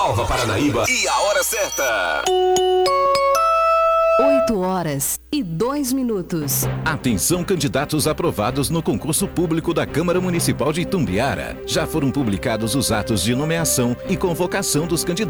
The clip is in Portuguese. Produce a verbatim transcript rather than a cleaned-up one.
Nova Paranaíba e a hora certa. oito horas e dois minutos. Atenção, candidatos aprovados no concurso público da Câmara Municipal de Itumbiara. Já foram publicados os atos de nomeação e convocação dos candidatos.